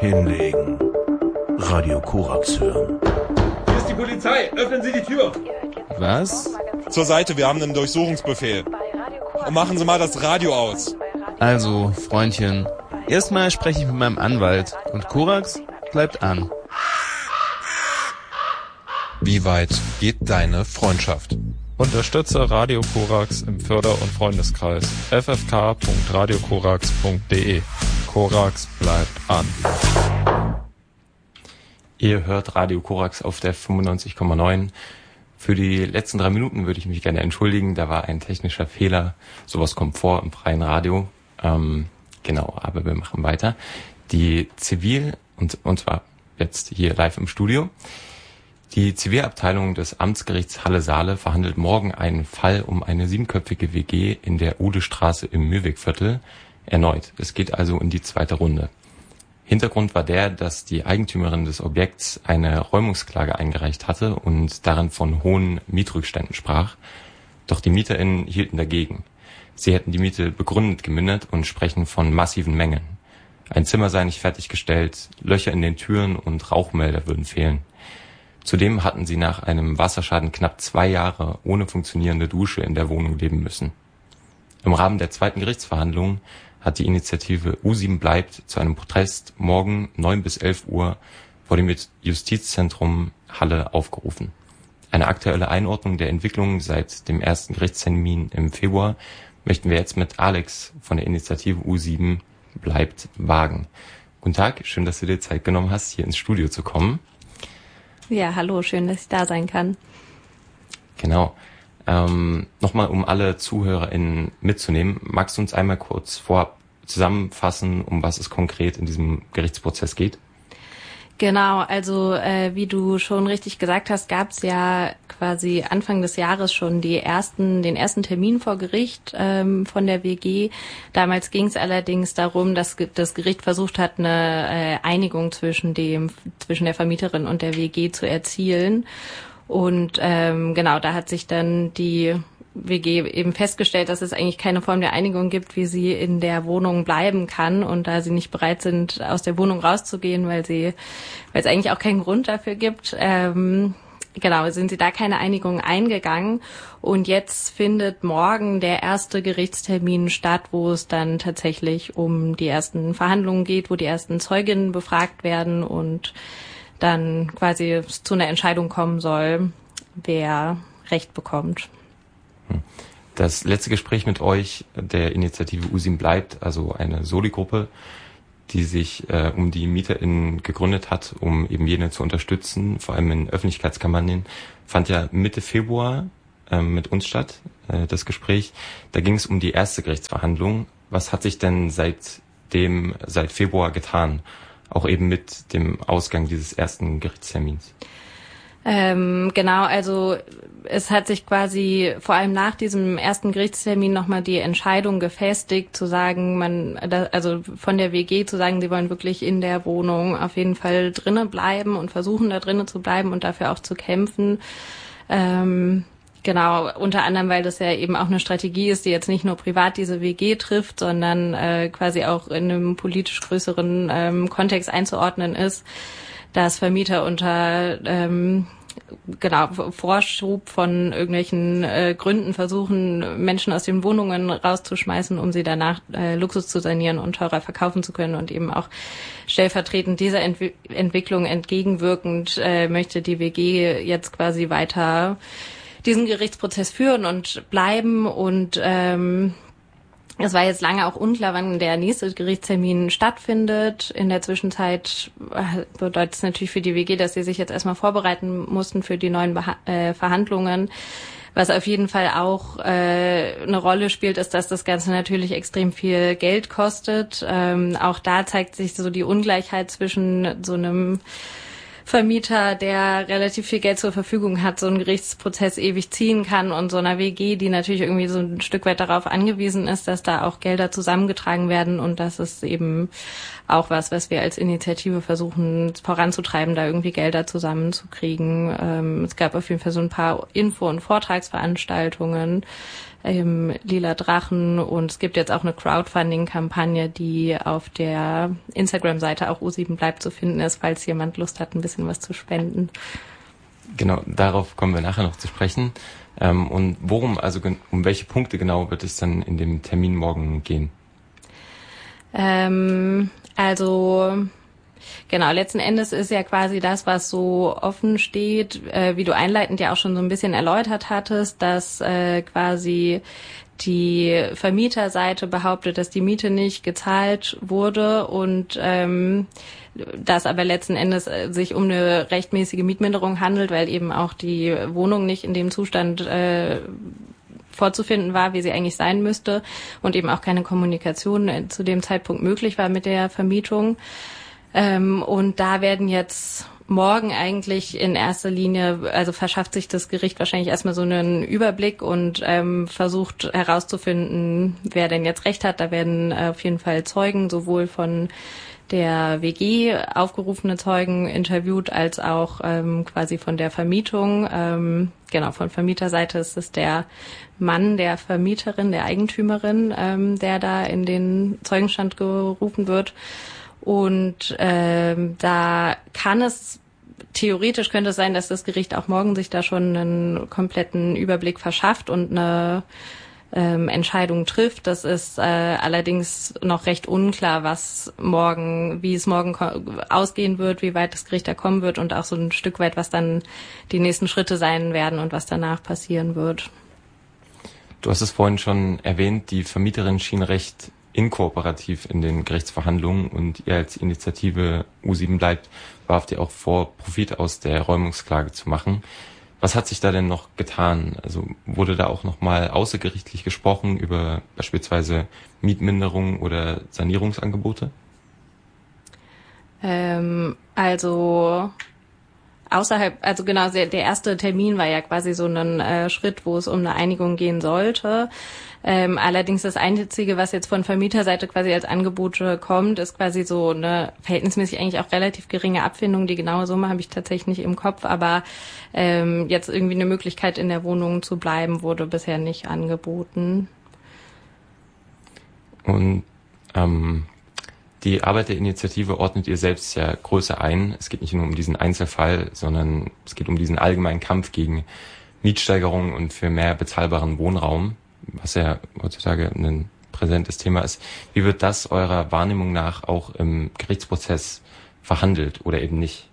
Hinlegen. Radio Korax hören. Hier ist die Polizei. Öffnen Sie die Tür. Was? Zur Seite, wir haben einen Durchsuchungsbefehl. Und machen Sie mal das Radio aus. Also, Freundchen, erstmal spreche ich mit meinem Anwalt und Korax bleibt an. Wie weit geht deine Freundschaft? Unterstütze Radio Korax im Förder- und Freundeskreis ffk.radiokorax.de. Korax bleibt an. Ihr hört Radio Korax auf der 95,9. Für die letzten 3 Minuten würde ich mich gerne entschuldigen. Da war ein technischer Fehler. Sowas kommt vor im freien Radio. Genau, aber wir machen weiter. Die und zwar jetzt hier live im Studio. Die Zivilabteilung des Amtsgerichts Halle-Saale verhandelt morgen einen Fall um eine 7-köpfige WG in der Uhlestraße im Mühlwegviertel erneut. Es geht also in die zweite Runde. Hintergrund war der, dass die Eigentümerin des Objekts eine Räumungsklage eingereicht hatte und darin von hohen Mietrückständen sprach. Doch die MieterInnen hielten dagegen. Sie hätten die Miete begründet gemindert und sprechen von massiven Mängeln. Ein Zimmer sei nicht fertiggestellt, Löcher in den Türen und Rauchmelder würden fehlen. Zudem hatten sie nach einem Wasserschaden knapp 2 Jahre ohne funktionierende Dusche in der Wohnung leben müssen. Im Rahmen der zweiten Gerichtsverhandlungen hat die Initiative U7 bleibt zu einem Protest morgen 9 bis 11 Uhr vor dem Justizzentrum Halle aufgerufen. Eine aktuelle Einordnung der Entwicklung seit dem ersten Gerichtstermin im Februar möchten wir jetzt mit Alex von der Initiative U7 bleibt wagen. Guten Tag, schön, dass du dir Zeit genommen hast, hier ins Studio zu kommen. Ja, hallo, schön, dass ich da sein kann. Genau. Nochmal, um alle ZuhörerInnen mitzunehmen, magst du uns einmal kurz vorab zusammenfassen, um was es konkret in diesem Gerichtsprozess geht? Genau, also wie du schon richtig gesagt hast, gab es ja quasi Anfang des Jahres schon den ersten Termin vor Gericht von der WG. Damals ging es allerdings darum, dass das Gericht versucht hat, eine Einigung zwischen der Vermieterin und der WG zu erzielen. Und genau, da hat sich dann die WG eben festgestellt, dass es eigentlich keine Form der Einigung gibt, wie sie in der Wohnung bleiben kann. Und da sie nicht bereit sind, aus der Wohnung rauszugehen, weil es eigentlich auch keinen Grund dafür gibt, genau, sind sie da keine Einigung eingegangen. Und jetzt findet morgen der erste Gerichtstermin statt, wo es dann tatsächlich um die ersten Verhandlungen geht, wo die ersten Zeuginnen befragt werden und dann quasi zu einer Entscheidung kommen soll, wer Recht bekommt. Das letzte Gespräch mit euch, der Initiative U7 bleibt, also eine Soli-Gruppe, die sich um die MieterInnen gegründet hat, um eben jene zu unterstützen, vor allem in Öffentlichkeitskampagnen, fand ja Mitte Februar mit uns statt, das Gespräch. Da ging es um die erste Gerichtsverhandlung. Was hat sich denn seit Februar getan? Auch eben mit dem Ausgang dieses ersten Gerichtstermins. Genau, also es hat sich quasi vor allem nach diesem ersten Gerichtstermin nochmal die Entscheidung gefestigt, zu sagen, also von der WG zu sagen, sie wollen wirklich in der Wohnung auf jeden Fall drinnen bleiben und versuchen da drinnen zu bleiben und dafür auch zu kämpfen. Genau, unter anderem, weil das ja eben auch eine Strategie ist, die jetzt nicht nur privat diese WG trifft, sondern quasi auch in einem politisch größeren Kontext einzuordnen ist, dass Vermieter unter Vorschub von irgendwelchen Gründen versuchen, Menschen aus den Wohnungen rauszuschmeißen, um sie danach Luxus zu sanieren und teurer verkaufen zu können. Und eben auch stellvertretend dieser Entwicklung entgegenwirkend möchte die WG jetzt quasi weiter diesen Gerichtsprozess führen und bleiben. Und es war jetzt lange auch unklar, wann der nächste Gerichtstermin stattfindet. In der Zwischenzeit bedeutet es natürlich für die WG, dass sie sich jetzt erstmal vorbereiten mussten für die neuen Verhandlungen. Was auf jeden Fall auch eine Rolle spielt, ist, dass das Ganze natürlich extrem viel Geld kostet. Auch da zeigt sich so die Ungleichheit zwischen so einem Vermieter, der relativ viel Geld zur Verfügung hat, so einen Gerichtsprozess ewig ziehen kann, und so einer WG, die natürlich irgendwie so ein Stück weit darauf angewiesen ist, dass da auch Gelder zusammengetragen werden, und das ist eben auch was wir als Initiative versuchen voranzutreiben, da irgendwie Gelder zusammenzukriegen. Es gab auf jeden Fall so ein paar Info- und Vortragsveranstaltungen, Lila Drachen, und es gibt jetzt auch eine Crowdfunding-Kampagne, die auf der Instagram-Seite auch U7 bleibt zu finden ist, falls jemand Lust hat, ein bisschen was zu spenden. Genau, darauf kommen wir nachher noch zu sprechen. Und um welche Punkte genau wird es dann in dem Termin morgen gehen? Genau, letzten Endes ist ja quasi das, was so offen steht, wie du einleitend ja auch schon so ein bisschen erläutert hattest, dass quasi die Vermieterseite behauptet, dass die Miete nicht gezahlt wurde und dass aber letzten Endes sich um eine rechtmäßige Mietminderung handelt, weil eben auch die Wohnung nicht in dem Zustand vorzufinden war, wie sie eigentlich sein müsste, und eben auch keine Kommunikation zu dem Zeitpunkt möglich war mit der Vermietung. Und da werden jetzt morgen eigentlich in erster Linie, also verschafft sich das Gericht wahrscheinlich erstmal so einen Überblick und versucht herauszufinden, wer denn jetzt Recht hat. Da werden auf jeden Fall Zeugen, sowohl von der WG aufgerufene Zeugen interviewt, als auch quasi von der Vermietung. Genau, von Vermieterseite ist es der Mann der Vermieterin, der Eigentümerin, der da in den Zeugenstand gerufen wird. Und da theoretisch könnte es sein, dass das Gericht auch morgen sich da schon einen kompletten Überblick verschafft und eine Entscheidung trifft. Das ist allerdings noch recht unklar, wie es morgen ausgehen wird, wie weit das Gericht da kommen wird und auch so ein Stück weit, was dann die nächsten Schritte sein werden und was danach passieren wird. Du hast es vorhin schon erwähnt, die Vermieterin schien recht inkooperativ in den Gerichtsverhandlungen, und ihr als Initiative U7 bleibt warft ihr auch vor, Profit aus der Räumungsklage zu machen. Was hat sich da denn noch getan? Also wurde da auch nochmal außergerichtlich gesprochen über beispielsweise Mietminderung oder Sanierungsangebote? Der erste Termin war ja quasi so ein Schritt, wo es um eine Einigung gehen sollte. Allerdings das Einzige, was jetzt von Vermieterseite quasi als Angebote kommt, ist quasi so eine verhältnismäßig eigentlich auch relativ geringe Abfindung. Die genaue Summe habe ich tatsächlich nicht im Kopf, aber jetzt irgendwie eine Möglichkeit in der Wohnung zu bleiben, wurde bisher nicht angeboten. Und die Arbeit der Initiative ordnet ihr selbst ja größer ein. Es geht nicht nur um diesen Einzelfall, sondern es geht um diesen allgemeinen Kampf gegen Mietsteigerungen und für mehr bezahlbaren Wohnraum, was ja heutzutage ein präsentes Thema ist. Wie wird das eurer Wahrnehmung nach auch im Gerichtsprozess verhandelt oder eben nicht?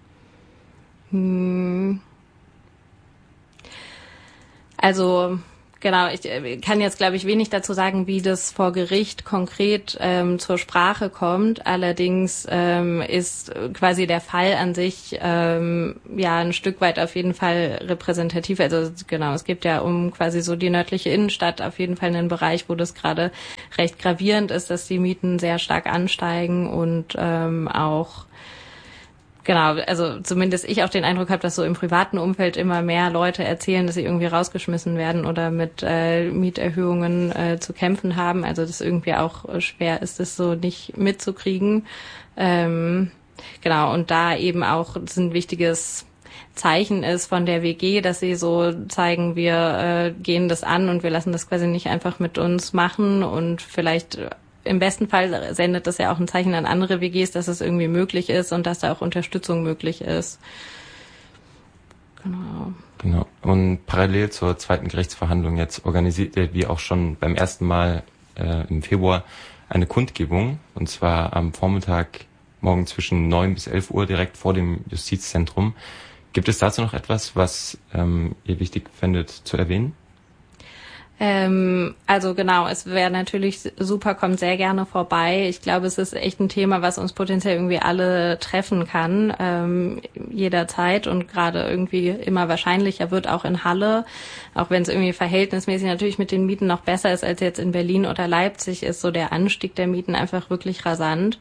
Also genau, ich kann jetzt, glaube ich, wenig dazu sagen, wie das vor Gericht konkret zur Sprache kommt. Allerdings ist quasi der Fall an sich ein Stück weit auf jeden Fall repräsentativ. Also genau, es gibt ja um quasi so die nördliche Innenstadt auf jeden Fall einen Bereich, wo das gerade recht gravierend ist, dass die Mieten sehr stark ansteigen und auch genau, also zumindest ich auch den Eindruck habe, dass so im privaten Umfeld immer mehr Leute erzählen, dass sie irgendwie rausgeschmissen werden oder mit Mieterhöhungen zu kämpfen haben. Also das irgendwie auch schwer ist, das so nicht mitzukriegen. Genau, und da eben auch ein wichtiges Zeichen ist von der WG, dass sie so zeigen, wir gehen das an und wir lassen das quasi nicht einfach mit uns machen, und vielleicht im besten Fall sendet das ja auch ein Zeichen an andere WGs, dass es irgendwie möglich ist und dass da auch Unterstützung möglich ist. Genau. Und parallel zur zweiten Gerichtsverhandlung jetzt organisiert ihr, wie auch schon beim ersten Mal im Februar, eine Kundgebung, und zwar am Vormittag morgen zwischen 9 bis 11 Uhr direkt vor dem Justizzentrum. Gibt es dazu noch etwas, was ihr wichtig fändet zu erwähnen? Also genau, es wäre natürlich super, kommt sehr gerne vorbei. Ich glaube, es ist echt ein Thema, was uns potenziell irgendwie alle treffen kann, jederzeit, und gerade irgendwie immer wahrscheinlicher wird auch in Halle, auch wenn es irgendwie verhältnismäßig natürlich mit den Mieten noch besser ist als jetzt in Berlin oder Leipzig, ist so der Anstieg der Mieten einfach wirklich rasant.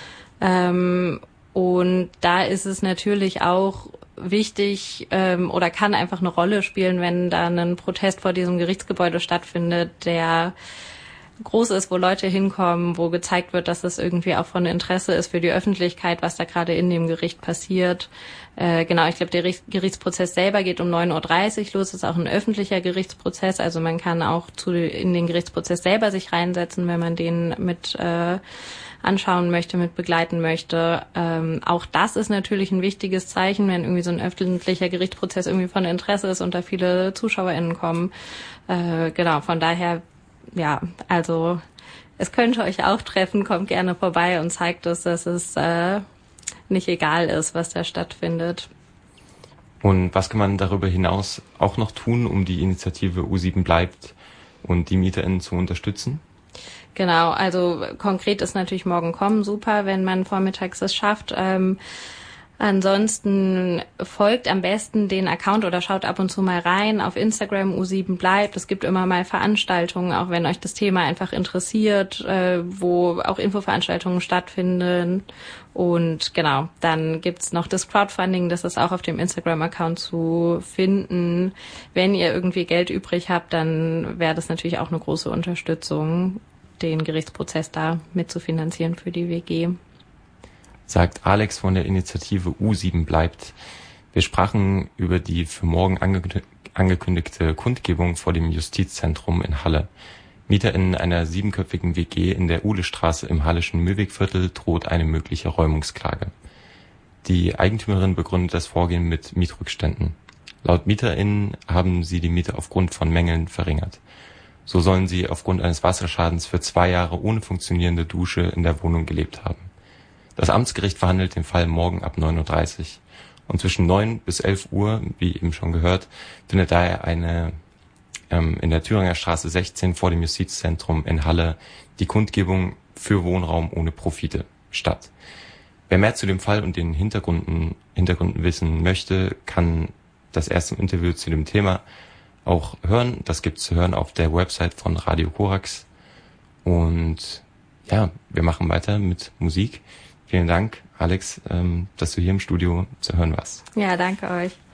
Und da ist es natürlich auch wichtig oder kann einfach eine Rolle spielen, wenn da ein Protest vor diesem Gerichtsgebäude stattfindet, der groß ist, wo Leute hinkommen, wo gezeigt wird, dass es irgendwie auch von Interesse ist für die Öffentlichkeit, was da gerade in dem Gericht passiert. Genau, ich glaube, der Gerichtsprozess selber geht um 9:30 Uhr los, ist auch ein öffentlicher Gerichtsprozess, also man kann auch in den Gerichtsprozess selber sich reinsetzen, wenn man den mit anschauen möchte, mit begleiten möchte. Auch das ist natürlich ein wichtiges Zeichen, wenn irgendwie so ein öffentlicher Gerichtsprozess irgendwie von Interesse ist und da viele ZuschauerInnen kommen. Genau, von daher, ja, also es könnte euch auch treffen, kommt gerne vorbei und zeigt es, dass es nicht egal ist, was da stattfindet. Und was kann man darüber hinaus auch noch tun, um die Initiative U7 bleibt und die MieterInnen zu unterstützen? Genau, also konkret ist natürlich morgen kommen super, wenn man vormittags es schafft. Ansonsten folgt am besten den Account oder schaut ab und zu mal rein auf Instagram, U7 bleibt. Es gibt immer mal Veranstaltungen, auch wenn euch das Thema einfach interessiert, wo auch Infoveranstaltungen stattfinden. Und genau, dann gibt's noch das Crowdfunding, das ist auch auf dem Instagram-Account zu finden. Wenn ihr irgendwie Geld übrig habt, dann wäre das natürlich auch eine große Unterstützung, den Gerichtsprozess da mitzufinanzieren für die WG. Sagt Alex von der Initiative U7 bleibt. Wir sprachen über die für morgen angekündigte Kundgebung vor dem Justizzentrum in Halle. MieterInnen einer 7-köpfigen WG in der Uhlestraße im hallischen Mühlwegviertel droht eine mögliche Räumungsklage. Die Eigentümerin begründet das Vorgehen mit Mietrückständen. Laut MieterInnen haben sie die Miete aufgrund von Mängeln verringert. So sollen sie aufgrund eines Wasserschadens für 2 Jahre ohne funktionierende Dusche in der Wohnung gelebt haben. Das Amtsgericht verhandelt den Fall morgen ab 9:30 Uhr. Und zwischen 9 bis 11 Uhr, wie eben schon gehört, findet daher in der Thüringer Straße 16 vor dem Justizzentrum in Halle die Kundgebung für Wohnraum ohne Profite statt. Wer mehr zu dem Fall und den Hintergründen wissen möchte, kann das erste Interview zu dem Thema auch hören. Das gibt's zu hören auf der Website von Radio Korax. Und ja, wir machen weiter mit Musik. Vielen Dank, Alex, dass du hier im Studio zu hören warst. Ja, danke euch.